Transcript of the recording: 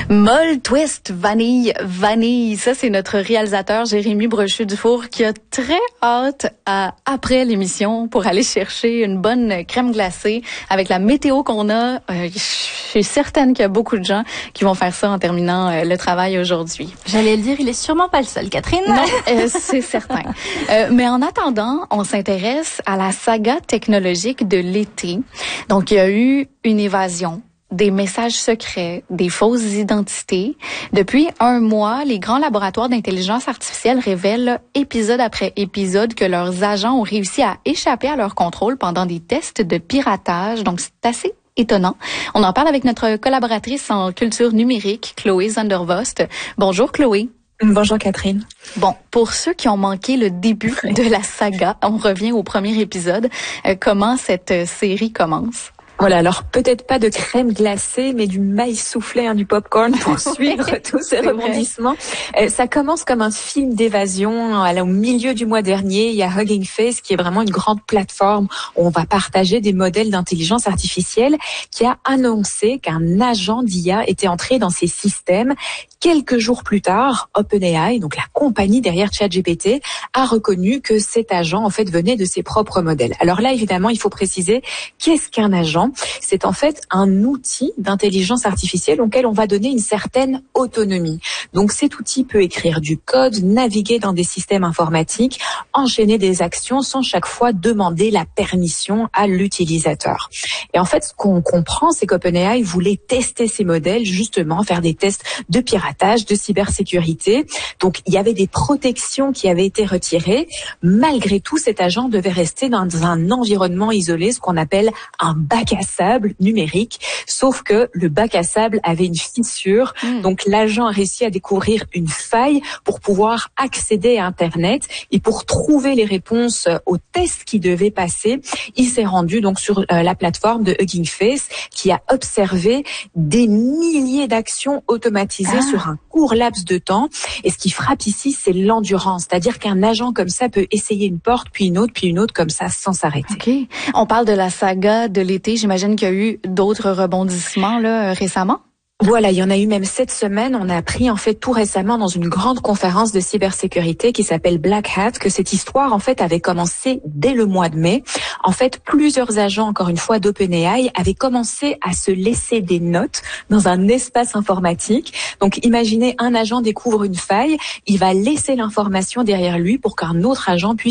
Molle, twist, vanille, vanille. Ça, c'est notre réalisateur Jérémy Brochu-Dufour qui a très hâte après l'émission pour aller chercher une bonne crème glacée avec la météo qu'on a. Je suis certaine qu'il y a beaucoup de gens qui vont faire ça en terminant le travail aujourd'hui. J'allais le dire, il est sûrement pas le seul, Catherine. Non, c'est certain. Mais en attendant, on s'intéresse à la saga technologique de l'été. Donc, il y a eu une évasion, des messages secrets, des fausses identités. Depuis un mois, les grands laboratoires d'intelligence artificielle révèlent épisode après épisode que leurs agents ont réussi à échapper à leur contrôle pendant des tests de piratage. Donc, c'est assez étonnant. On en parle avec notre collaboratrice en culture numérique, Chloé Zondervost. Bonjour, Chloé. Bonjour Catherine. Bon, pour ceux qui ont manqué le début de la saga, on revient au premier épisode. Comment cette série commence? Voilà, alors peut-être pas de crème glacée, mais du maïs soufflé, du popcorn pour suivre tous ces rebondissements. Ça commence comme un film d'évasion. Au milieu du mois dernier, il y a Hugging Face, qui est vraiment une grande plateforme où on va partager des modèles d'intelligence artificielle, qui a annoncé qu'un agent d'IA était entré dans ses systèmes. Quelques jours plus tard, OpenAI, donc la compagnie derrière ChatGPT, a reconnu que cet agent, en fait, venait de ses propres modèles. Alors là, évidemment, il faut préciser, qu'est-ce qu'un agent? C'est en fait un outil d'intelligence artificielle auquel on va donner une certaine autonomie. Donc cet outil peut écrire du code, naviguer dans des systèmes informatiques, enchaîner des actions sans chaque fois demander la permission à l'utilisateur. Et en fait, ce qu'on comprend, c'est qu'OpenAI voulait tester ces modèles, justement, faire des tests de piratage, de cybersécurité. Donc il y avait des protections qui avaient été retirées. Malgré tout, cet agent devait rester dans un environnement isolé, ce qu'on appelle un bac à sable numérique, sauf que le bac à sable avait une fissure, donc l'agent a réussi à découvrir une faille pour pouvoir accéder à Internet et pour trouver les réponses aux tests qu'il devait passer. Il s'est rendu donc sur la plateforme de Hugging Face qui a observé des milliers d'actions automatisées sur un court laps de temps. Et ce qui frappe ici, c'est l'endurance, c'est-à-dire qu'un agent comme ça peut essayer une porte, puis une autre comme ça sans s'arrêter. OK. On parle de la saga de l'été. J'imagine qu'il y a eu d'autres rebondissements là récemment. Voilà, il y en a eu même cette semaine. On a appris en fait tout récemment dans une grande conférence de cybersécurité qui s'appelle Black Hat que cette histoire en fait avait commencé dès le mois de mai. En fait, plusieurs agents, encore une fois, d'OpenAI avaient commencé à se laisser des notes dans un espace informatique. Donc imaginez, un agent découvre une faille, il va laisser l'information derrière lui pour qu'un autre agent puisse